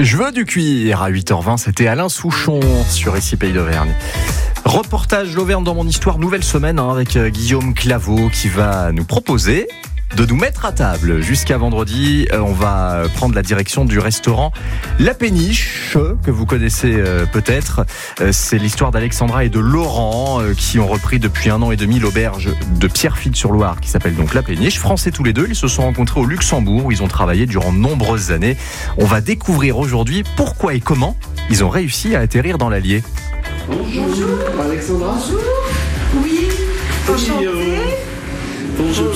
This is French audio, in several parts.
Je veux du cuir à 8h20, c'était Alain Souchon sur Ici Pays d'Auvergne. Reportage l'Auvergne dans mon histoire, nouvelle semaine avec Guillaume Claveau qui va nous proposer de nous mettre à table. Jusqu'à vendredi, on va prendre la direction du restaurant La Péniche, que vous connaissez peut-être. C'est l'histoire d'Alexandra et de Laurent qui ont repris depuis 1 an et demi l'auberge de Pierrefitte-sur-Loire qui s'appelle donc La Péniche. Français tous les deux, ils se sont rencontrés au Luxembourg où ils ont travaillé durant de nombreuses années. On va découvrir aujourd'hui pourquoi et comment ils ont réussi à atterrir dans l'Allier. Bonjour Alexandra. Bonjour. Oui, enchantée. Bonjour.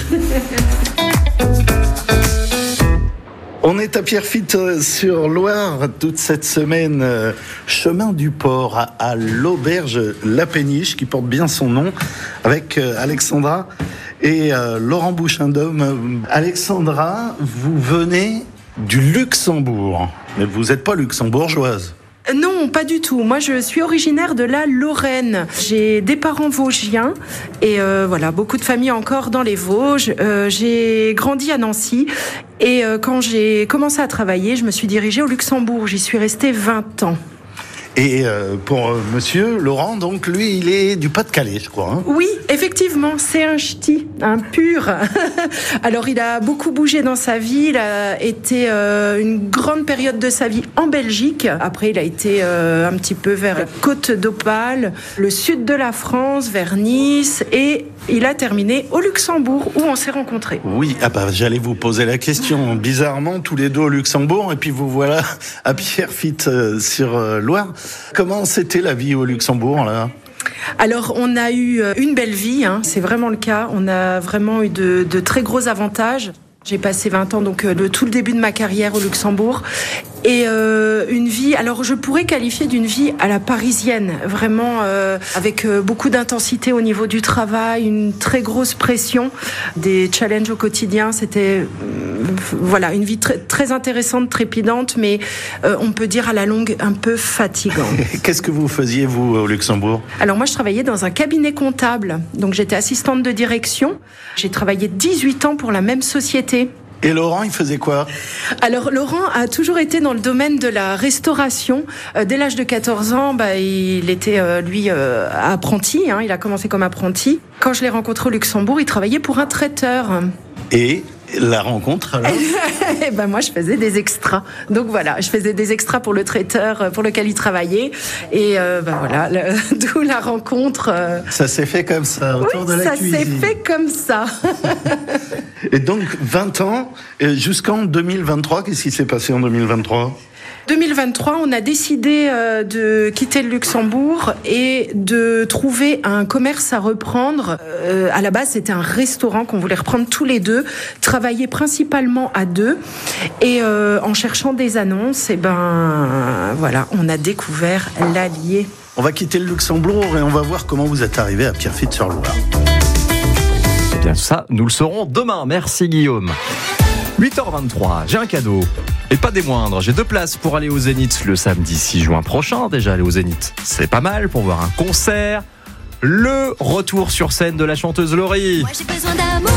On est à Pierrefitte-sur-Loire toute cette semaine, chemin du port à l'auberge La Péniche qui porte bien son nom avec Alexandra et Laurent Bouchindom. Alexandra, vous venez du Luxembourg, mais vous n'êtes pas luxembourgeoise. Non, pas du tout. Moi, je suis originaire de la Lorraine. J'ai des parents vosgiens et voilà, beaucoup de familles encore dans les Vosges. J'ai grandi à Nancy et quand j'ai commencé à travailler, je me suis dirigée au Luxembourg. J'y suis restée 20 ans. Et pour monsieur Laurent, donc lui, il est du Pas-de-Calais, je crois. Hein. Oui, effectivement, c'est un ch'ti, un pur. Alors, il a beaucoup bougé dans sa vie. Il a été une grande période de sa vie en Belgique. Après, il a été un petit peu vers la Côte d'Opale, le sud de la France, vers Nice. Et il a terminé au Luxembourg, où on s'est rencontrés. Oui, j'allais vous poser la question. Bizarrement, tous les deux au Luxembourg, et puis vous voilà à Pierrefitte-sur-Loire. Comment c'était la vie au Luxembourg, là ? Alors, on a eu une belle vie, hein, c'est vraiment le cas. On a vraiment eu de très gros avantages. J'ai passé 20 ans, donc tout le début de ma carrière au Luxembourg. Et une vie, alors je pourrais qualifier d'une vie à la parisienne, vraiment avec beaucoup d'intensité au niveau du travail, une très grosse pression, des challenges au quotidien. C'était voilà, une vie très, très intéressante, trépidante, mais on peut dire à la longue un peu fatigante. Qu'est-ce que vous faisiez, vous, au Luxembourg ? Alors moi, je travaillais dans un cabinet comptable, donc j'étais assistante de direction. J'ai travaillé 18 ans pour la même société. Et Laurent, il faisait quoi ? Alors, Laurent a toujours été dans le domaine de la restauration. Dès l'âge de 14 ans, il était, apprenti. Hein, il a commencé comme apprenti. Quand je l'ai rencontré au Luxembourg, il travaillait pour un traiteur. Et la rencontre, alors ? Moi, je faisais des extras. Donc voilà, je faisais des extras pour le traiteur pour lequel il travaillait. Et voilà, d'où la rencontre. Ça s'est fait comme ça, autour de la cuisine. Ça s'est fait comme ça. Et donc, 20 ans, jusqu'en 2023, qu'est-ce qui s'est passé en 2023 ? 2023, on a décidé de quitter le Luxembourg et de trouver un commerce à reprendre. À la base, c'était un restaurant qu'on voulait reprendre tous les deux, travailler principalement à deux. Et en cherchant des annonces, voilà, on a découvert l'Allier. On va quitter le Luxembourg et on va voir comment vous êtes arrivé à Pierrefitte-sur-Loire. Eh bien ça, nous le saurons demain. Merci Guillaume. 8h23, j'ai un cadeau. Et pas des moindres, j'ai 2 places pour aller au Zénith le samedi 6 juin prochain. Déjà aller au Zénith, c'est pas mal pour voir un concert. Le retour sur scène de la chanteuse Laurie. Moi j'ai besoin d'amour,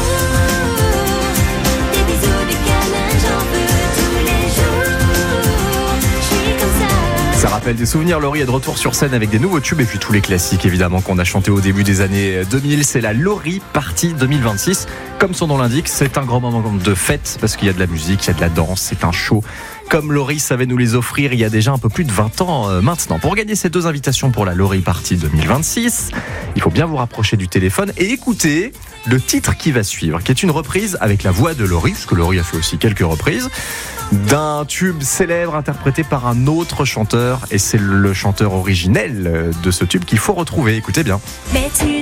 des bisous, des câlins, j'en veux tous les jours. Je suis comme ça. Ça rappelle des souvenirs, Laurie est de retour sur scène avec des nouveaux tubes et puis tous les classiques évidemment qu'on a chantés au début des années 2000. C'est la Laurie Party 2026. Comme son nom l'indique, c'est un grand moment de fête parce qu'il y a de la musique, il y a de la danse, c'est un show. Comme Laurie savait nous les offrir il y a déjà un peu plus de 20 ans maintenant. Pour gagner ces 2 invitations pour la Laurie Party 2026, il faut bien vous rapprocher du téléphone et écouter le titre qui va suivre, qui est une reprise avec la voix de Laurie, parce que Laurie a fait aussi quelques reprises, d'un tube célèbre interprété par un autre chanteur. Et c'est le chanteur originel de ce tube qu'il faut retrouver. Écoutez bien. Mais tu